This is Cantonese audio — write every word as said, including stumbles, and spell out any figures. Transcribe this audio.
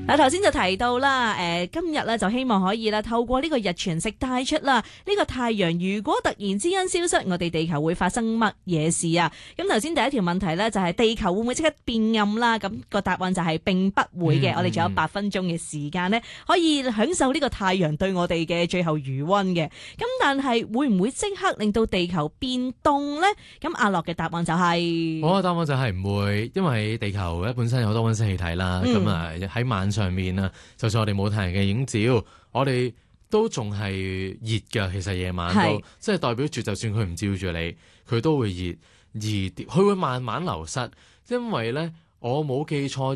嗱，頭先就提到啦，誒，今日咧就希望可以啦，透過呢個日全食帶出啦，呢個太陽如果突然之間消失，我哋地球會發生乜嘢事啊？咁頭先第一條問題咧就係地球會唔會即刻變暗啦？咁個答案就係並不會嘅。嗯、我哋仲有八分鐘嘅時間呢，可以享受呢個太陽對我哋嘅最後餘溫嘅。咁但係會唔會即刻令到地球變凍呢？咁阿樂嘅答案就係、是， 我嘅答案就係唔會，因為地球咧本身有好多溫室氣體啦。咁啊喺晚上面啊，就算我哋冇太陽嘅映照，我哋都仲係熱㗎。其實夜晚都即係代表住，就算佢唔照住你，佢都會熱，而佢會慢慢流失。因為咧，我冇記錯。